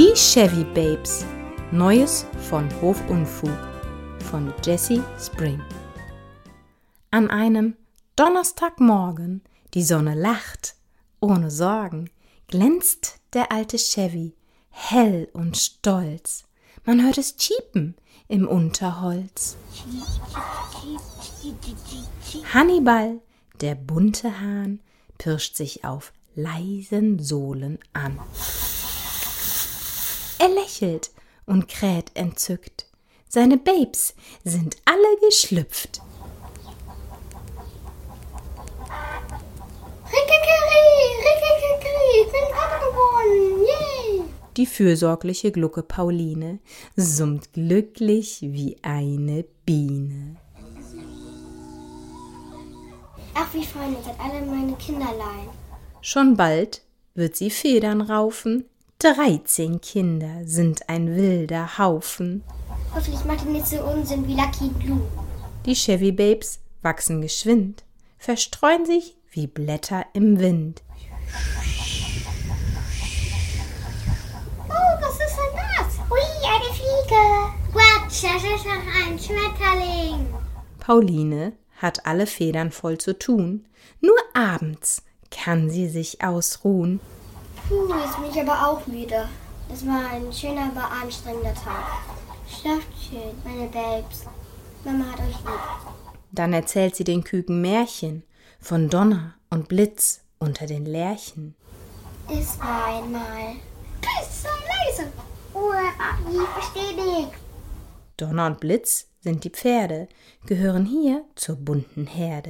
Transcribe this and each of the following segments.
Die Chevy Babes. Neues von Hofunfug von Jessie Spring. An einem Donnerstagmorgen, die Sonne lacht, ohne Sorgen, glänzt der alte Chevy, hell und stolz. Man hört es chiepen im Unterholz. Hannibal, der bunte Hahn, pirscht sich auf leisen Sohlen an. Er lächelt und kräht entzückt. Seine Babes sind alle geschlüpft. Rikikiri, ich bin Papa geworden, yay! Die fürsorgliche Glucke Pauline summt glücklich wie eine Biene. Ach, wie fein, ihr seid alle meine Kinderlein. Schon bald wird sie Federn raufen. 13 Kinder sind ein wilder Haufen. Hoffentlich macht ihr nicht so Unsinn wie Lucky Blue. Die Chevy Babes wachsen geschwind, verstreuen sich wie Blätter im Wind. Oh, was ist denn das? Ui, eine Fliege. Quatsch, das ist noch ein Schmetterling. Pauline hat alle Federn voll zu tun. Nur abends kann sie sich ausruhen. Puh, jetzt bin ich aber auch müde. Das war ein schöner, aber anstrengender Tag. Schlaft schön, meine Babes. Mama hat euch lieb. Dann erzählt sie den Küken Märchen von Donner und Blitz unter den Lärchen. Es war einmal... Psst, so leise. Ich verstehe nicht. Donner und Blitz sind die Pferde, gehören hier zur bunten Herde.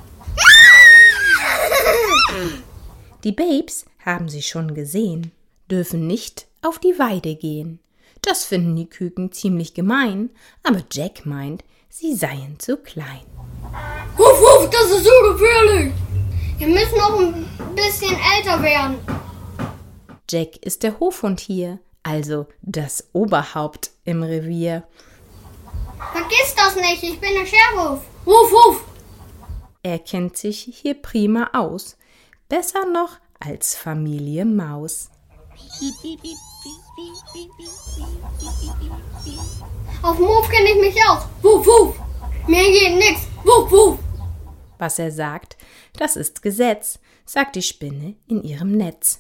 Die Babes haben sie schon gesehen, dürfen nicht auf die Weide gehen. Das finden die Küken ziemlich gemein, aber Jack meint, sie seien zu klein. Wuff, wuff, das ist so gefährlich. Wir müssen noch ein bisschen älter werden. Jack ist der Hofhund hier, also das Oberhaupt im Revier. Vergiss das nicht, ich bin der Sheriff. Wuff, wuff. Er kennt sich hier prima aus, besser noch als Familie Maus. Auf dem Hof kenne ich mich aus. Wuff, wuff. Mir geht nix. Wuff, wuff. Was er sagt, das ist Gesetz, sagt die Spinne in ihrem Netz.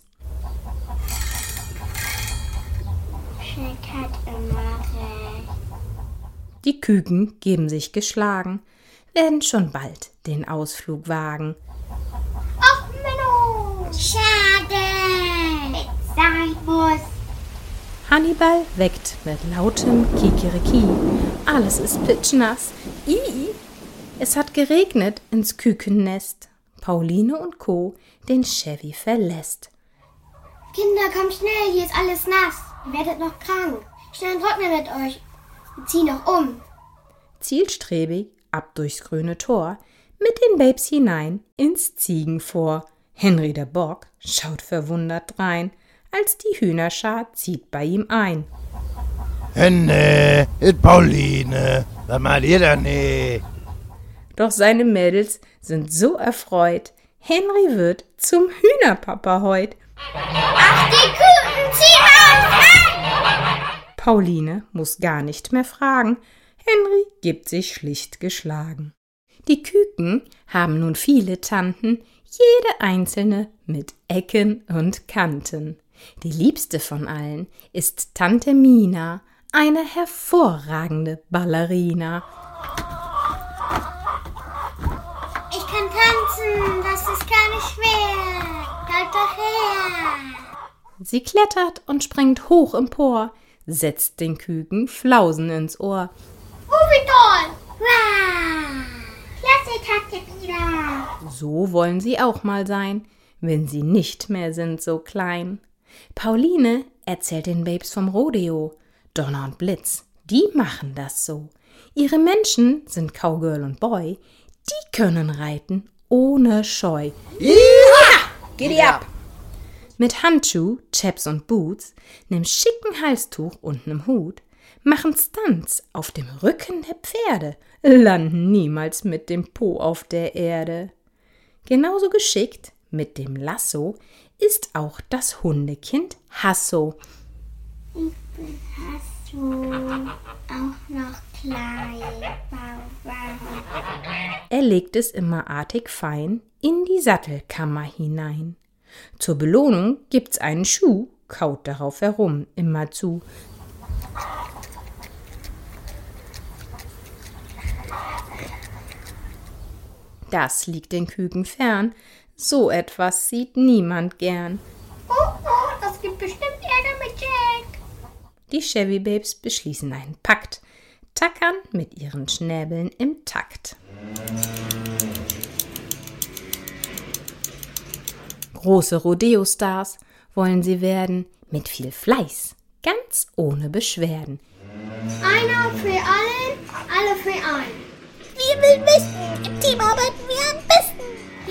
Die Küken geben sich geschlagen, werden schon bald den Ausflug wagen. Ach, Menno. Schade. Sein muss. Hannibal weckt mit lautem Kikeriki. Alles ist pitschnass. Es hat geregnet ins Kükennest. Pauline und Co. den Chevy verlässt. Kinder, kommt schnell, hier ist alles nass. Ihr werdet noch krank. Schnell trocknen mit euch. Wir ziehen noch um. Zielstrebig ab durchs grüne Tor, mit den Babes hinein ins Ziegenfor. Henry der Bock schaut verwundert drein, als die Hühnerschar zieht bei ihm ein. Henne, ist Pauline, was macht ihr da nicht? Doch seine Mädels sind so erfreut, Henry wird zum Hühnerpapa heut. Ach, die Küken ziehen auf! Pauline muss gar nicht mehr fragen, Henry gibt sich schlicht geschlagen. Die Küken haben nun viele Tanten, jede einzelne mit Ecken und Kanten. Die liebste von allen ist Tante Mina, eine hervorragende Ballerina. Ich kann tanzen, das ist gar nicht schwer. Kommt doch her. Sie klettert und springt hoch empor, setzt den Küken Flausen ins Ohr. Wie toll! Wow! Klasse, Tante Mina! So wollen sie auch mal sein, wenn sie nicht mehr sind so klein. Pauline erzählt den Babes vom Rodeo. Donner und Blitz, die machen das so. Ihre Menschen sind Cowgirl und Boy, die können reiten ohne Scheu. Iha! Giddy ab! Mit Handschuh, Chaps und Boots, nem schicken Halstuch und nem Hut, machen Stunts auf dem Rücken der Pferde, landen niemals mit dem Po auf der Erde. Genauso geschickt mit dem Lasso ist auch das Hundekind Hasso. Ich bin Hasso, auch noch klein. Er legt es immer artig fein in die Sattelkammer hinein. Zur Belohnung gibt's einen Schuh, kaut darauf herum, immerzu. Das liegt den Küken fern, so etwas sieht niemand gern. Oh, das gibt bestimmt Ärger mit Jack. Die Chevy Babes beschließen einen Pakt, tackern mit ihren Schnäbeln im Takt. Große Rodeo-Stars wollen sie werden, mit viel Fleiß, ganz ohne Beschwerden. Einer für allen, alle für einen. Wir will wissen, im Team arbeiten wir am besten.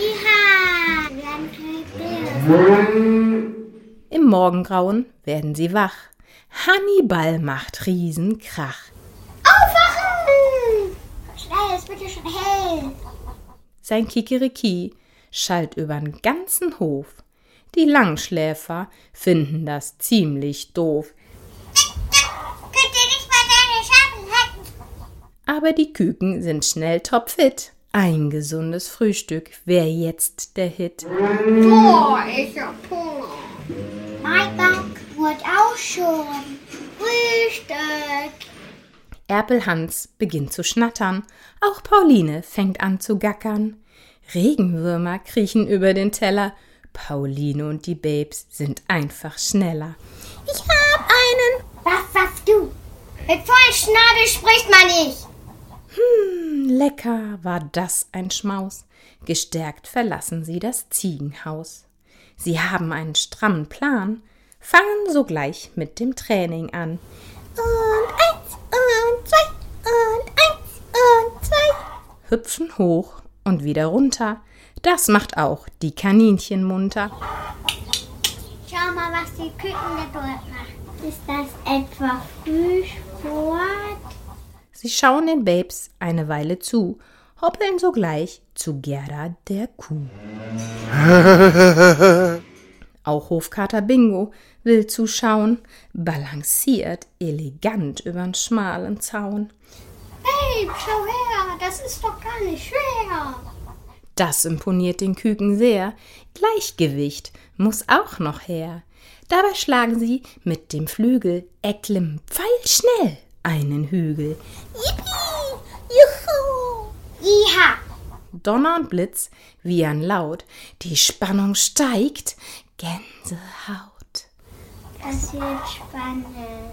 Ja, wir werden Im Morgengrauen werden sie wach. Hannibal macht Riesenkrach. aufwachen! Schnell, es wird ja schon hell. Sein Kikeriki schallt übern ganzen Hof. Die Langschläfer finden das ziemlich doof. Könnt ihr nicht mal deine Schatten halten? Aber die Küken sind schnell topfit. Ein gesundes Frühstück wär jetzt der Hit. Boah, ich hab Hunger. Mein Bauch wird auch schon. Frühstück. Erpelhans beginnt zu schnattern. Auch Pauline fängt an zu gackern. Regenwürmer kriechen über den Teller. Pauline und die Babes sind einfach schneller. Ich hab einen. Was sagst du? Mit vollem Schnabel spricht man nicht. Lecker war das ein Schmaus. Gestärkt verlassen sie das Ziegenhaus. Sie haben einen strammen Plan, fangen sogleich mit dem Training an. Und 1 und 2 und 1 und 2. Hüpfen hoch und wieder runter. Das macht auch die Kaninchen munter. Schau mal, was die Küken dort machen. Ist das etwa Frühsport? Sie schauen den Babes eine Weile zu, hoppeln sogleich zu Gerda der Kuh. Auch Hofkater Bingo will zuschauen, balanciert elegant übern schmalen Zaun. Hey, schau her, das ist doch gar nicht schwer. Das imponiert den Küken sehr. Gleichgewicht muss auch noch her. Dabei schlagen sie mit dem Flügel erklimmen pfeilschnell einen Hügel. Yippie! Juhu! Iha. Donner und Blitz wiehern laut. Die Spannung steigt. Gänsehaut. Das wird spannend.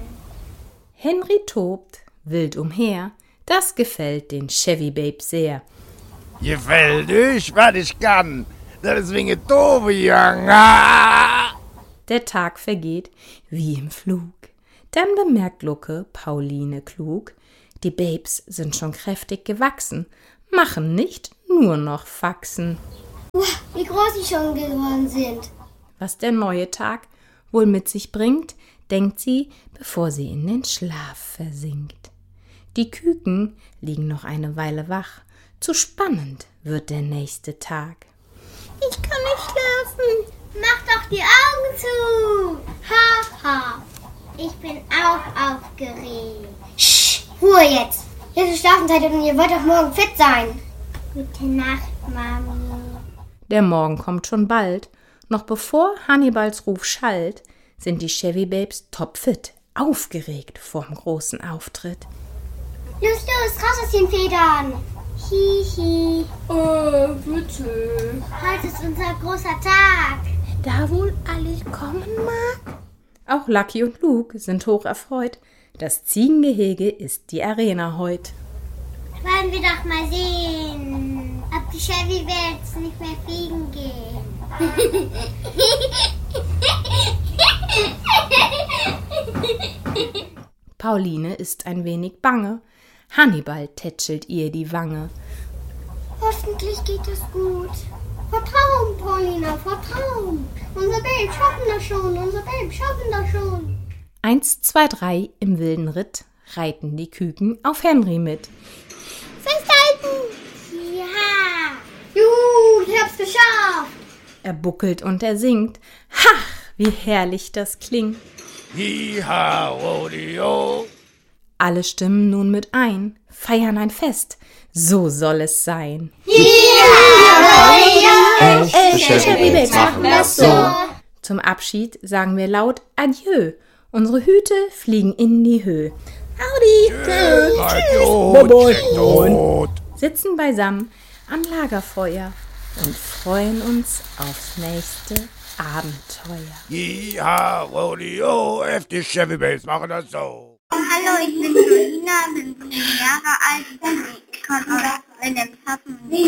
Henry tobt wild umher. Das gefällt den Chevy Babes sehr. Gefällt euch, was ich kann. Das ist wegen doofe Jungen. Ah! Der Tag vergeht wie im Flug. Dann bemerkt Lucke Pauline klug, die Babes sind schon kräftig gewachsen, machen nicht nur noch Faxen. Wie groß sie schon geworden sind. Was der neue Tag wohl mit sich bringt, denkt sie, bevor sie in den Schlaf versinkt. Die Küken liegen noch eine Weile wach, zu spannend wird der nächste Tag. Ich kann nicht schlafen. Mach doch die Augen zu. Ha, ha. Ich bin auch aufgeregt. Sch, Ruhe jetzt. Jetzt ist Schlafenszeit und ihr wollt doch morgen fit sein. Gute Nacht, Mami. Der Morgen kommt schon bald. Noch bevor Hannibals Ruf schallt, sind die Chevy Babes topfit, aufgeregt vorm großen Auftritt. Los, raus aus den Federn. Hihi. Bitte. Heute ist unser großer Tag. Da wohl alles kommen mag? Auch Lucky und Luke sind hoch erfreut. Das Ziegengehege ist die Arena heut. Wollen wir doch mal sehen, ob die Chevy Babes nicht mehr fliegen gehen. Pauline ist ein wenig bange. Hannibal tätschelt ihr die Wange. Hoffentlich geht es gut. Vertrauen, Paulina, vertrauen. Unsere Babes schaffen das schon. 1, 2, 3 im wilden Ritt reiten die Küken auf Henry mit. Festhalten! Ja. Juhu, ich hab's geschafft. Er buckelt und er singt. Hach, wie herrlich das klingt. Hi-ha, Rodeo. Alle stimmen nun mit ein, feiern ein Fest. So soll es sein. Chevy Babes machen das so. Zum Abschied sagen wir laut Adieu. Unsere Hüte fliegen in die Höhe. Tot. Sitzen beisammen am Lagerfeuer und freuen uns aufs nächste Abenteuer. Hi-ha, Rodeo. Die Chevy Babes machen das so. Hallo, ich bin Julina, bin 10 Jahre alt. Ich komme aus Wilhelmshaven.